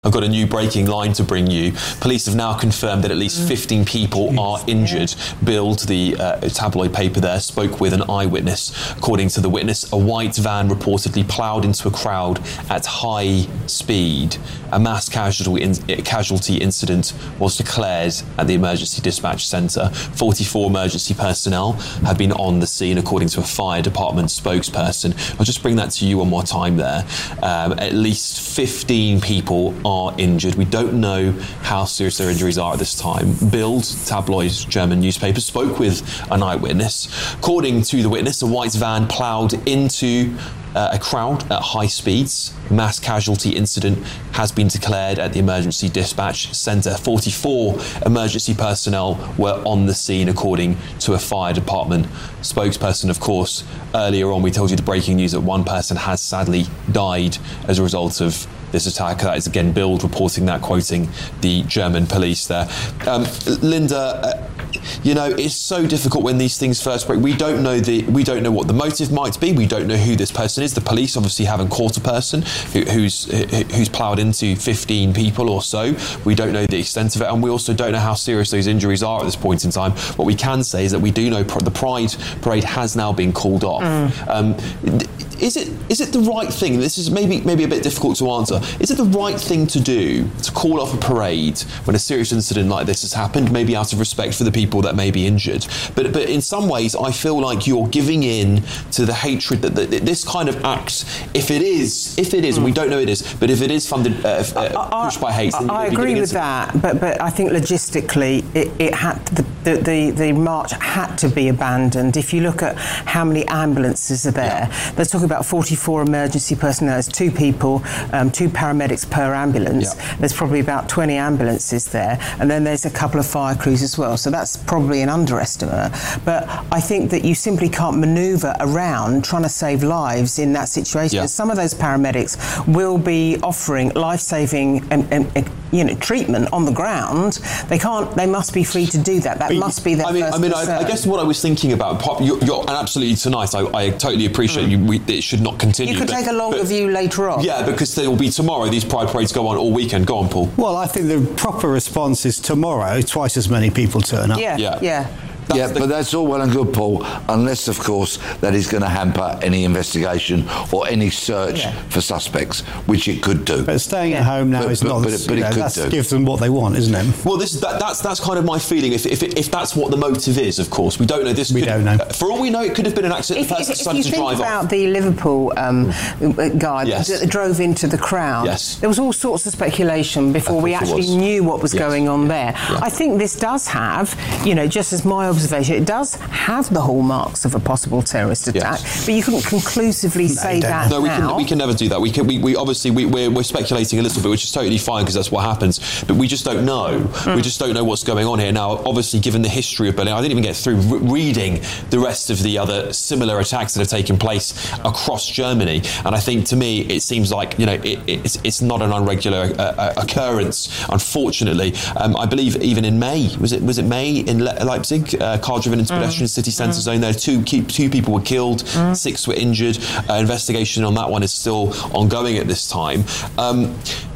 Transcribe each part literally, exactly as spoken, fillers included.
I've got a new breaking line to bring you. Police have now confirmed that at least fifteen people are injured. Bild, the uh, tabloid paper there, spoke with an eyewitness. According to the witness, a white van reportedly ploughed into a crowd at high speed. A mass casualty, in- casualty incident was declared at the emergency dispatch centre. forty-four emergency personnel have been on the scene, according to a fire department spokesperson. I'll just bring that to you one more time there. Um, at least fifteen people are are injured. We don't know how serious their injuries are at this time. Bild, tabloid German newspaper, spoke with an eyewitness. According to the witness, a white van ploughed into uh, a crowd at high speeds. A mass casualty incident has been declared at the emergency dispatch centre. forty-four emergency personnel were on the scene, according to a fire department spokesperson. Of course, earlier on we told you the breaking news that one person has sadly died as a result of this attack. That is again Bild reporting that, quoting the German police there. Um, Linda, uh, you know, it's so difficult when these things first break. We don't know the we don't know what the motive might be. We don't know who this person is. The police obviously haven't caught a person who, who's who's ploughed into fifteen people or so. We don't know the extent of it, and we also don't know how serious those injuries are at this point in time. What we can say is that we do know the Pride Parade has now been called off. Mm. Um, Is it is it the right thing? This is maybe maybe a bit difficult to answer. Is it the right thing to do to call off a parade when a serious incident like this has happened? Maybe out of respect for the people that may be injured, but but in some ways, I feel like you're giving in to the hatred that, that, that this kind of act, if it is, if it is, mm. and we don't know it is, but if it is funded, uh, uh, pushed by hate, then I agree with that. But but I think logistically, it, it had the, the the the march had to be abandoned. If you look at how many ambulances are there, yeah. they're talking about forty-four emergency personnel. There's two people, um, two paramedics per ambulance. Yeah. There's probably about twenty ambulances there, and then there's a couple of fire crews as well. So that's probably an underestimate. But I think that you simply can't manoeuvre around trying to save lives in that situation. Yeah. Some of those paramedics will be offering life-saving um, um, you know, treatment on the ground. They can't. They must be free to do that. That but must be their I mean, first I mean, I, I guess what I was thinking about. You're, you're and absolutely tonight. I, I totally appreciate mm. you. We, it should not continue. You could but, take a longer but, view later on. Yeah, because there will be tomorrow. These Pride Parades go on all weekend. Go on, Paul. Well, I think the proper response is tomorrow. Twice as many people turn up. Yeah, yeah. yeah. That's yeah, the... but that's all well and good, Paul, unless, of course, that is going to hamper any investigation or any search yeah. for suspects, which it could do. But staying yeah. at home now but, is but, not... But, but, but it know, could do. Gives them what they want, isn't it? Well, this that, that's that's kind of my feeling. If if, if that's what the motive is, of course, we don't know. This we could, don't know. For all we know, it could have been an accident. If, the person if, decided if you to think drive about off. the Liverpool um, guy yes. that drove into the crowd, yes. there was all sorts of speculation before we actually knew what was yes. going on there. Yeah. I think this does have, you know, just as my observation, it does have the hallmarks of a possible terrorist attack, yes. but you couldn't conclusively no, say that No, we now. can, we can never do that. We can, we, we obviously, we, we're, we're speculating a little bit, which is totally fine because that's what happens, but we just don't know. Mm. We just don't know what's going on here. Now, obviously, given the history of Berlin, I didn't even get through re- reading the rest of the other similar attacks that have taken place across Germany, and I think, to me, it seems like, you know, it, it's, it's not an irregular uh, occurrence, unfortunately. Um, I believe even in May, was it was it May in Le- Leipzig, uh, car driven into pedestrian mm. city centre mm. zone there, two, two people were killed, mm. six were injured. Uh, investigation on that one is still ongoing at this time. Um,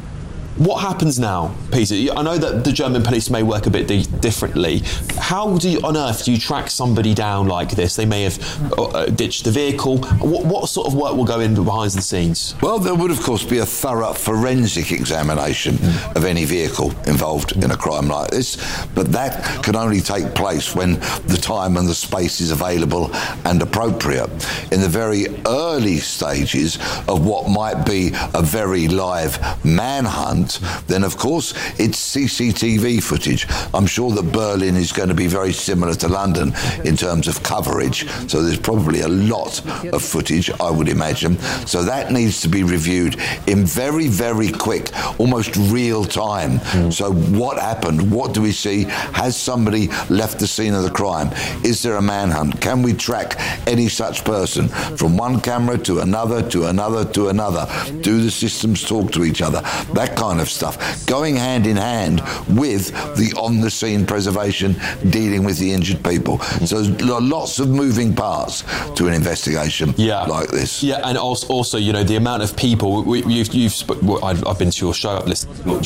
What happens now, Peter? I know that the German police may work a bit di- differently. How do you, on earth do you track somebody down like this? They may have uh, ditched the vehicle. What, what sort of work will go in behind the scenes? Well, there would, of course, be a thorough forensic examination mm. of any vehicle involved in a crime like this, but that can only take place when the time and the space is available and appropriate. In the very early stages of what might be a very live manhunt, then of course it's C C T V footage. I'm sure that Berlin is going to be very similar to London in terms of coverage, so there's probably a lot of footage, I would imagine. So that needs to be reviewed in very, very quick, almost real time. Mm. So what happened? What do we see? Has somebody left the scene of the crime? Is there a manhunt? Can we track any such person from one camera to another, to another, to another? Do the systems talk to each other? That kind kind of stuff, going hand in hand with the on-the-scene preservation, dealing with the injured people. So there's lots of moving parts to an investigation yeah. like this. Yeah, and also, also, you know, the amount of people, we, you've, you've, I've, I've been to your show, I've listened